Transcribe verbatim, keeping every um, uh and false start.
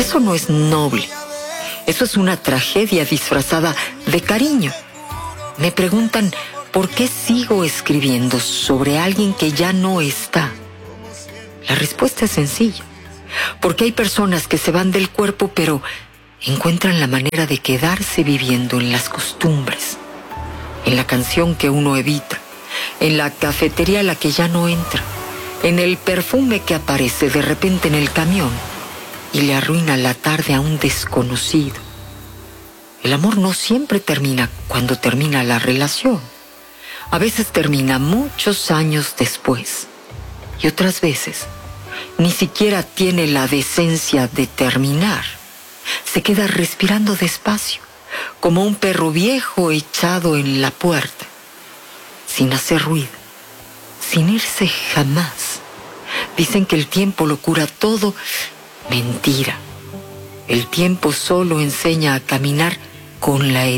Eso no es noble. Eso es una tragedia disfrazada de cariño. Me preguntan por qué sigo escribiendo sobre alguien que ya no está. La respuesta es sencilla. Porque hay personas que se van del cuerpo, pero encuentran la manera de quedarse viviendo en las costumbres, en la canción que uno evita, en la cafetería a la que ya no entra, en el perfume que aparece de repente en el camión y le arruina la tarde a un desconocido. El amor no siempre termina cuando termina la relación. A veces termina muchos años después y otras veces ni siquiera tiene la decencia de terminar. Se queda respirando despacio, como un perro viejo echado en la puerta, sin hacer ruido, sin irse jamás. Dicen que el tiempo lo cura todo. Mentira. El tiempo solo enseña a caminar con la herida.